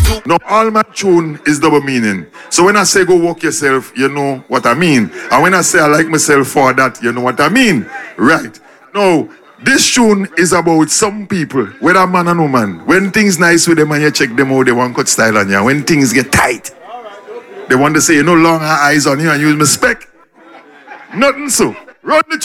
No, all my tune is double meaning. So when I say go walk yourself, you know what I mean. And when I say I like myself for that, you know what I mean. Right. Now, this tune is about some people, whether man and woman. When things nice with them and you check them out, they want cut style on you. When things get tight, they want to say, you know, long eyes on you and use my spec. Nothing so. Run the